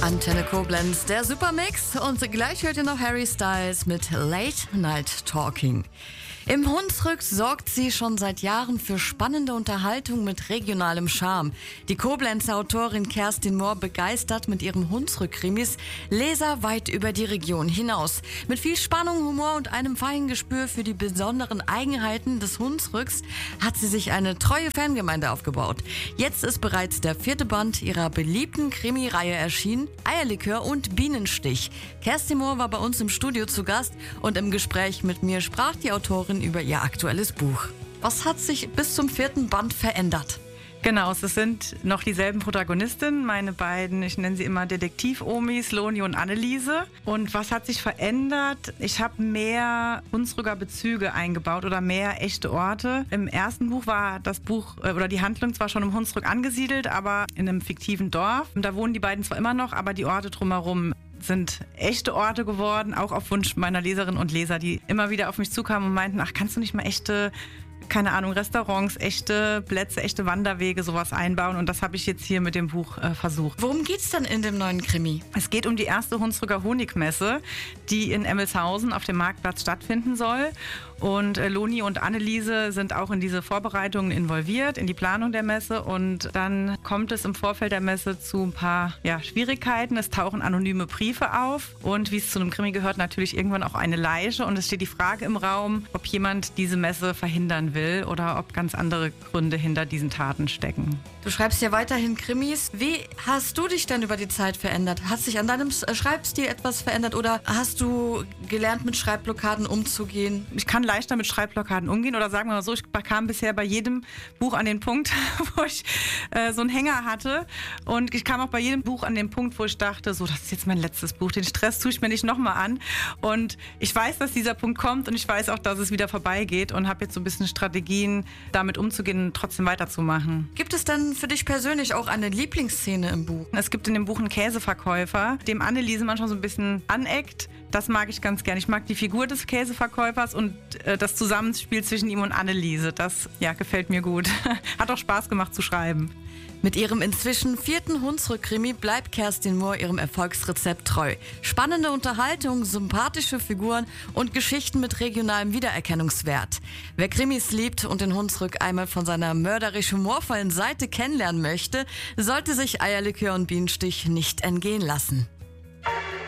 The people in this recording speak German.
Antenne Koblenz, der Supermix, und gleich hört ihr noch Harry Styles mit Late Night Talking. Im Hunsrück sorgt sie schon seit Jahren für spannende Unterhaltung mit regionalem Charme. Die Koblenzer Autorin Kerstin Mohr begeistert mit ihrem Hunsrück-Krimis Leser weit über die Region hinaus. Mit viel Spannung, Humor und einem feinen Gespür für die besonderen Eigenheiten des Hunsrücks hat sie sich eine treue Fangemeinde aufgebaut. Jetzt ist bereits der 4. Band ihrer beliebten Krimi-Reihe erschienen, Eierlikör und Bienenstich. Kerstin Mohr war bei uns im Studio zu Gast und im Gespräch mit mir sprach die Autorin über ihr aktuelles Buch. Was hat sich bis zum 4. Band verändert? Genau, es sind noch dieselben Protagonistinnen, meine beiden, ich nenne sie immer Detektiv-Omis, Loni und Anneliese. Und was hat sich verändert? Ich habe mehr Hunsrücker Bezüge eingebaut oder mehr echte Orte. Im ersten Buch war das Buch oder die Handlung zwar schon im Hunsrück angesiedelt, aber in einem fiktiven Dorf. Da wohnen die beiden zwar immer noch, aber die Orte drumherum sind echte Orte geworden, auch auf Wunsch meiner Leserinnen und Leser, die immer wieder auf mich zukamen und meinten, ach, kannst du nicht mal echte, keine Ahnung, Restaurants, echte Plätze, echte Wanderwege, sowas einbauen. Und das habe ich jetzt hier mit dem Buch versucht. Worum geht's denn in dem neuen Krimi? Es geht um die erste Hunsrücker Honigmesse, die in Emmelshausen auf dem Marktplatz stattfinden soll. Und Loni und Anneliese sind auch in diese Vorbereitungen involviert, in die Planung der Messe. Und dann kommt es im Vorfeld der Messe zu ein paar Schwierigkeiten. Es tauchen anonyme Briefe auf und wie es zu einem Krimi gehört, natürlich irgendwann auch eine Leiche. Und es steht die Frage im Raum, ob jemand diese Messe verhindern will oder ob ganz andere Gründe hinter diesen Taten stecken. Du schreibst ja weiterhin Krimis. Wie hast du dich denn über die Zeit verändert? Hat sich an deinem Schreibstil etwas verändert oder hast du gelernt, mit Schreibblockaden umzugehen? Ich kann leichter mit Schreibblockaden umgehen oder sagen wir mal so, ich kam bisher bei jedem Buch an den Punkt, wo ich so einen Hänger hatte, und ich kam auch bei jedem Buch an den Punkt, wo ich dachte, so, das ist jetzt mein letztes Buch, den Stress tue ich mir nicht nochmal an, und ich weiß, dass dieser Punkt kommt und ich weiß auch, dass es wieder vorbeigeht und habe jetzt so ein bisschen Strategien, damit umzugehen und trotzdem weiterzumachen. Gibt es denn für dich persönlich auch eine Lieblingsszene im Buch? Es gibt in dem Buch einen Käseverkäufer, dem Anneliese manchmal so ein bisschen aneckt. Das mag ich ganz gern. Ich mag die Figur des Käseverkäufers und das Zusammenspiel zwischen ihm und Anneliese. Das gefällt mir gut. Hat auch Spaß gemacht zu schreiben. Mit ihrem inzwischen 4. Hunsrück-Krimi bleibt Kerstin Mohr ihrem Erfolgsrezept treu. Spannende Unterhaltung, sympathische Figuren und Geschichten mit regionalem Wiedererkennungswert. Wer Krimis liebt und den Hunsrück einmal von seiner mörderisch humorvollen Seite kennenlernen möchte, sollte sich Eierlikör und Bienenstich nicht entgehen lassen.